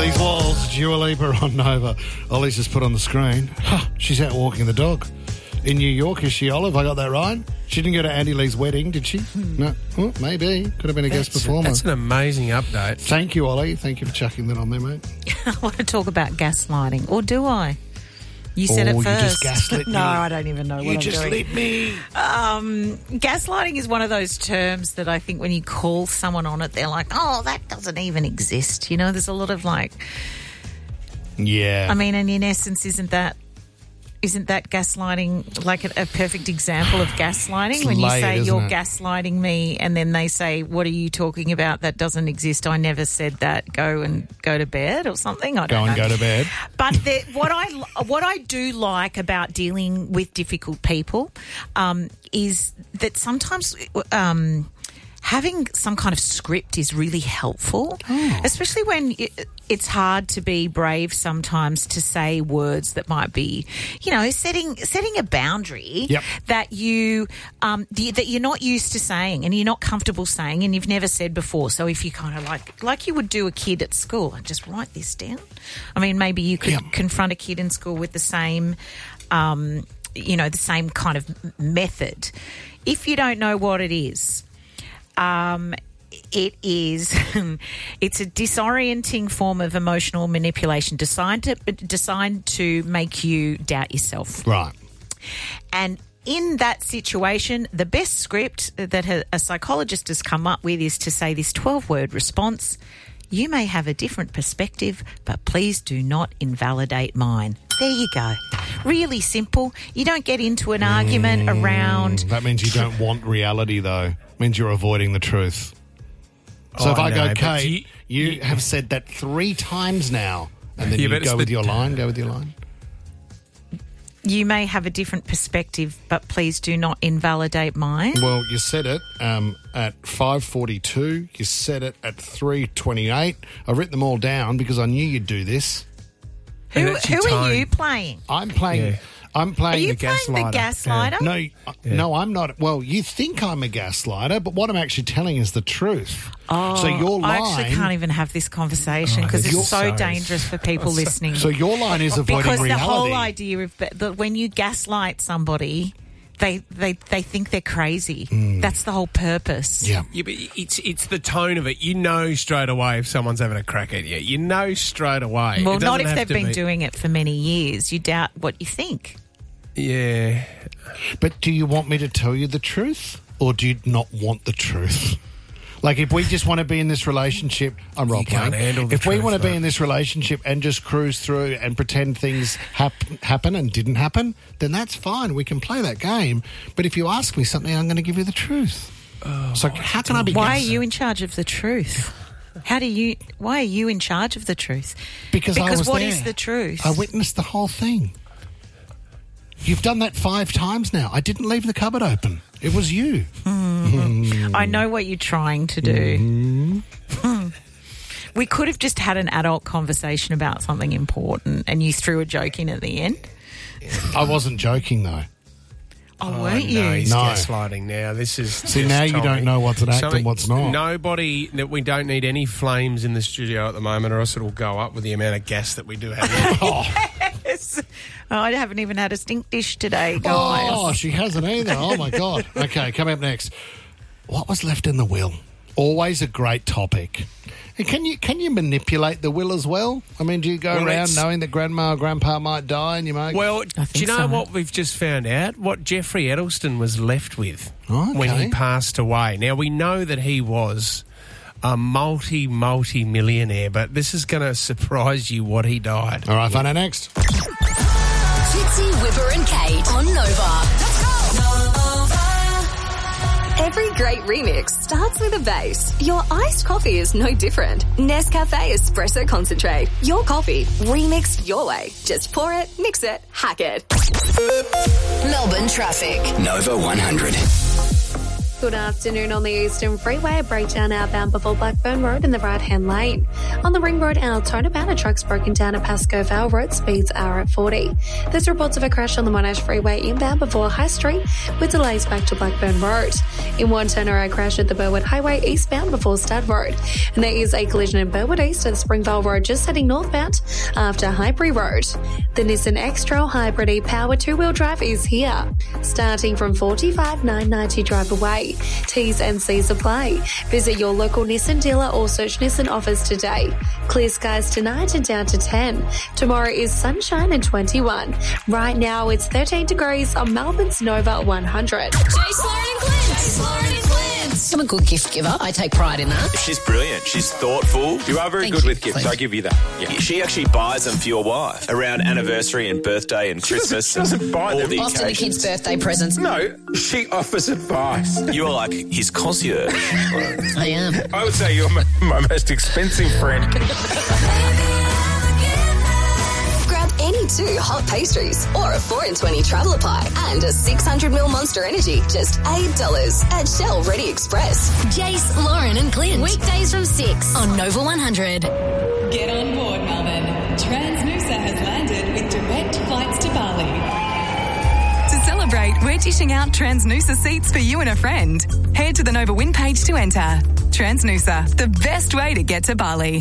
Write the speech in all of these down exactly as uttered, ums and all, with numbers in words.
These walls, Dua Lipa on Nova. Ollie's just put on the screen. Huh, she's out walking the dog. In New York, is she, Olive? I got that right? She didn't go to Andy Lee's wedding, did she? Hmm. No. Oh, maybe. Could have been a that's, guest performer. That's an amazing update. Thank you, Ollie. Thank you for chucking that on there, mate. I want to talk about gaslighting. Or do I? You said oh, it first. You just gaslit me. No, I don't even know you what I'm just doing. lit me. Um, gaslighting is one of those terms that I think when you call someone on it, they're like, oh, that doesn't even exist. You know, there's a lot of like... Yeah. I mean, and in essence, isn't that isn't that gaslighting like a, a perfect example of gaslighting? It's when you layered, say isn't you're it? gaslighting me, and then they say, "What are you talking about? That doesn't exist. I never said that. Go and go to bed or something." I don't Go and know. go to bed. But the, what I what I do like about dealing with difficult people um, is that sometimes. Um, Having some kind of script is really helpful, oh. especially when it, it's hard to be brave sometimes to say words that might be, you know, setting setting a boundary yep. that you um, the, that you're not used to saying and you're not comfortable saying and you've never said before. So if you kind of like like you would do a kid at school, and just write this down. I mean, maybe you could yep. confront a kid in school with the same, um, you know, the same kind of method. If you don't know what it is. Um, it is, it's a disorienting form of emotional manipulation designed to, designed to make you doubt yourself. Right. And in that situation, the best script that a psychologist has come up with is to say this twelve-word response: you may have a different perspective, but please do not invalidate mine. There you go. Really simple. You don't get into an argument mm, around... That means you don't want reality, though. It means you're avoiding the truth. So oh, if I no, go, Kate, you, you, you have said that three times now, and then yeah, you go with the, your line, go with your line. You may have a different perspective, but please do not invalidate mine. Well, you said it um, at five forty-two. You said it at three twenty-eight. I've written them all down because I knew you'd do this. Who, who are you playing? I'm playing... Yeah. I'm playing Are you the playing gaslighter. the gaslighter? No, Yeah. no, I'm not. Well, you think I'm a gaslighter, but what I'm actually telling is the truth. Oh, so your line... I actually can't even have this conversation because Oh, it's you're so sorry. dangerous for people listening. So your line is avoiding because reality. the whole idea of that when you gaslight somebody, they they, they think they're crazy. Mm. That's the whole purpose. Yeah. Yeah, but it's it's the tone of it. You know straight away if someone's having a crack at you. You know straight away. Well, It not doesn't if have they've to been be- doing it for many years. You doubt what you think. Yeah. But do you want me to tell you the truth, or do you not want the truth? Like, if we just want to be in this relationship, I'm role playing. can't handle the If we truth, want to be mate. in this relationship and just cruise through and pretend things hap- happen and didn't happen, then that's fine. We can play that game. But if you ask me something, I'm going to give you the truth. Oh, so how can I be? Why gas- are you in charge of the truth? How do you? Why are you in charge of the truth? Because, I because was what there. is the truth? I witnessed the whole thing. You've done that five times now. I didn't leave the cupboard open. It was you. Mm-hmm. I know what you're trying to do. Mm-hmm. We could have just had an adult conversation about something important and you threw a joke in at the end. I wasn't joking, though. Oh, Oh, weren't no, you? he's No. gaslighting now. This is See, just now you Tommy. don't know what's an act Something- and what's not. Nobody, that we don't need any flames in the studio at the moment, or else it'll go up with the amount of gas that we do have. Oh. Yes. Oh, I haven't even had a stink dish today, guys. Oh, she hasn't either. Oh, my God. Okay, coming up next. What was left in the will? Always a great topic. And can you can you manipulate the will as well? I mean, do you go Well, around it's- knowing that grandma or grandpa might die and you might... Well, I do think you know so. what we've just found out? What Jeffrey Edelston was left with Oh, when okay. he passed away. Now, we know that he was a multi, multi-millionaire, but this is going to surprise you what he died. All right, find out next. Fitzy, Whipper and Kate on Nova. Let's go! Nova. Every great remix starts with a bass. Your iced coffee is no different. Nescafe Espresso Concentrate. Your coffee, remixed your way. Just pour it, mix it, hack it. Melbourne traffic. Nova one hundred. Good afternoon on the Eastern Freeway. A breakdown outbound before Blackburn Road in the right-hand lane. On the Ring Road out turnabout, a truck's broken down at Pascoe Vale Road. Speeds are at forty. There's reports of a crash on the Monash Freeway inbound before High Street with delays back to Blackburn Road. In one turner, a crash at the Burwood Highway eastbound before Stud Road. And there is a collision in Burwood East at Springvale Road just heading northbound after Highbury Road. The Nissan X-Trail Hybrid e-Power two-wheel drive is here. Starting from forty-five thousand nine hundred ninety drive away. T's and C's apply. Visit your local Nissan dealer or search Nissan offers today. Clear skies tonight and down to ten. Tomorrow is sunshine and twenty-one. Right now it's thirteen degrees on Melbourne's Nova one hundred. Jace, Lauren and Clint. Jace, Lauren and Clint. I'm a good gift giver. I take pride in that. She's brilliant. She's thoughtful. You are very Thank good you, with gifts. Clint. I give you that. Yeah. She actually buys them for your wife around anniversary and birthday and She doesn't- Christmas. she doesn't and buy all them. the Often the occasions. kids' birthday presents. No, she offers advice. You're like his concierge. I am. I would say you're my, my most expensive friend. Grab any two hot pastries or a four in twenty traveller pie and a six hundred ml Monster Energy. Just eight dollars at Shell Ready Express. Jace, Lauren and Clint. Weekdays from six. On Nova one hundred. Get on board, Melbourne. Transnusa has landed with direct flights to Bali. To celebrate, we're dishing out Transnusa seats for you and a friend. Head to the Nova Win page to enter. Transnusa, the best way to get to Bali.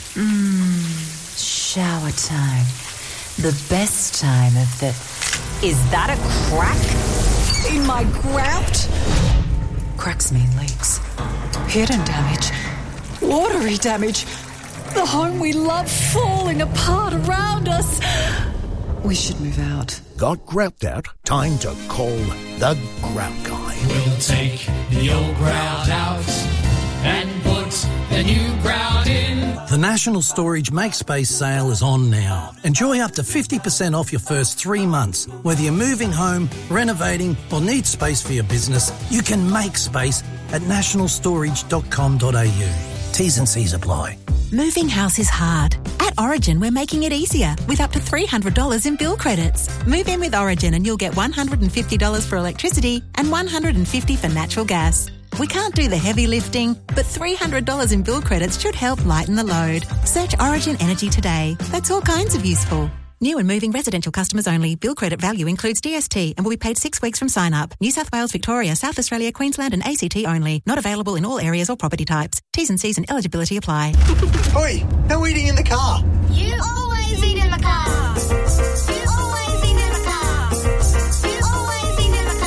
Shower time. The best time of the... Is that a crack in my grout? Cracks mean leaks. Hidden damage. Watery damage. The home we love falling apart around us. We should move out. Got grout out? Time to call the Grout Guy. We'll take the old grout out and put the new grout in. The National Storage Make Space sale is on now. Enjoy up to fifty percent off your first three months. Whether you're moving home, renovating, or need space for your business, you can make space at national storage dot com dot a u. T's and C's apply. Moving house is hard. At Origin, we're making it easier with up to three hundred dollars in bill credits. Move in with Origin and you'll get one hundred fifty dollars for electricity and one hundred fifty dollars for natural gas. We can't do the heavy lifting, but three hundred dollars in bill credits should help lighten the load. Search Origin Energy today. That's all kinds of useful. New and moving residential customers only. Bill credit value includes D S T and will be paid six weeks from sign up. New South Wales, Victoria, South Australia, Queensland and A C T only. Not available in all areas or property types. T's and C's and eligibility apply. Oi, no eating in the car. You always eat in the car. You always eat in the car. You always eat in the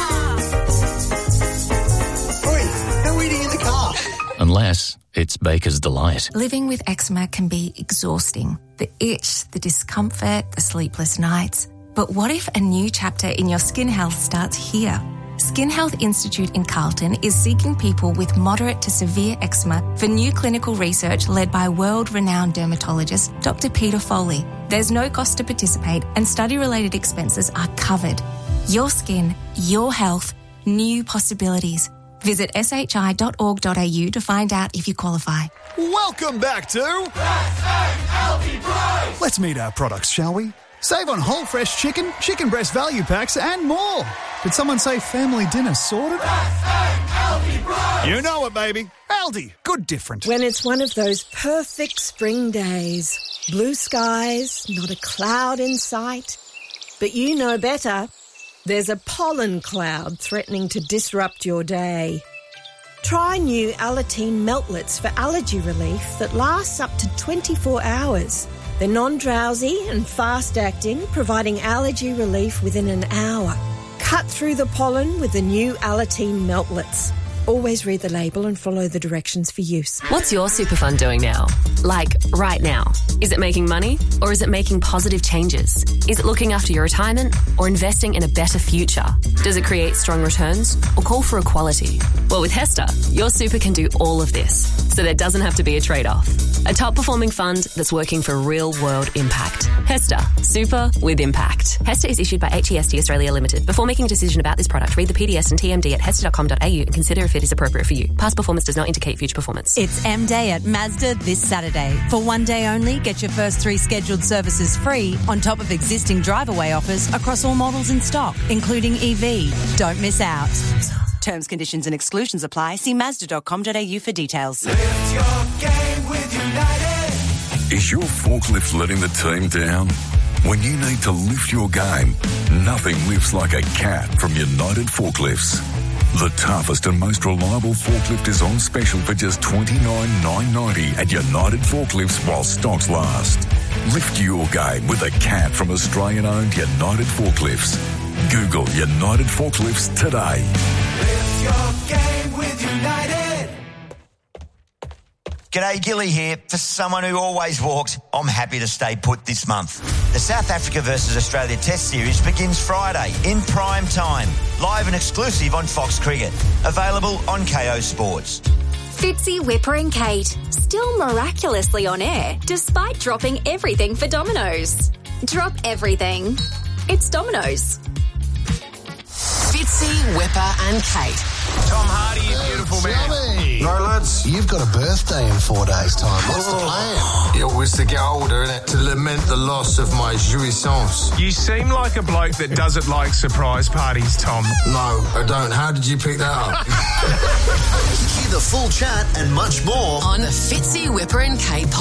car. Oi, no eating in the car. Unless it's Baker's Delight. Living with eczema can be exhausting. The itch, the discomfort, the sleepless nights. But what if a new chapter in your skin health starts here? Skin Health Institute in Carlton is seeking people with moderate to severe eczema for new clinical research led by world-renowned dermatologist Doctor Peter Foley. There's no cost to participate and study-related expenses are covered. Your skin, your health, new possibilities. Visit s h i dot org dot a u to find out if you qualify. Welcome back to... Let's meet our products, shall we? Save on whole fresh chicken, chicken breast value packs and more. Did someone say family dinner sorted? You know it, baby. Aldi, good different. When it's one of those perfect spring days. Blue skies, not a cloud in sight. But you know better. There's a pollen cloud threatening to disrupt your day. Try new Alateen Meltlets for allergy relief that lasts up to twenty-four hours. They're non-drowsy and fast-acting, providing allergy relief within an hour. Cut through the pollen with the new Alateen Meltlets. Always read the label and follow the directions for use. What's your super fund doing now? Like, right now? Is it making money or is it making positive changes? Is it looking after your retirement or investing in a better future? Does it create strong returns or call for equality? Well, with Hester, your super can do all of this, so there doesn't have to be a trade-off. A top-performing fund that's working for real-world impact. Hester, super with impact. Hester is issued by H E S T Australia Limited. Before making a decision about this product, read the P D S and T M D at hester dot com dot a u and consider if it is appropriate for you. Past performance does not indicate future performance. It's M Day at Mazda this Saturday. For one day only, get your first three scheduled services free on top of existing drive-away offers across all models in stock, including E V. Don't miss out. Terms, conditions and exclusions apply. See mazda dot com dot a u for details. Lift your game with United. Is your forklift letting the team down? When you need to lift your game, nothing lifts like a cat from United Forklifts. The toughest and most reliable forklift is on special for just twenty-nine thousand nine hundred ninety at United Forklifts while stocks last. Lift your game with a cat from Australian-owned United Forklifts. Google United Forklifts today. Lift your game with United. G'day, Gilly here. For someone who always walks, I'm happy to stay put this month. The South Africa versus Australia Test Series begins Friday in prime time. Live and exclusive on Fox Cricket. Available on K O Sports. Fitzy, Whipper and Kate, still miraculously on air despite dropping everything for Domino's. Drop everything. It's Domino's. Fitzy, Whipper and Kate. Tom Hardy, you beautiful man. No, lads. You've got a birthday in four days' time. What's the plan? It was to get older, innit? To lament the loss of my jouissance. You seem like a bloke that doesn't like surprise parties, Tom. No, I don't. How did you pick that up? Hear the full chat and much more on the Fitzy, Whipper and Kate podcast.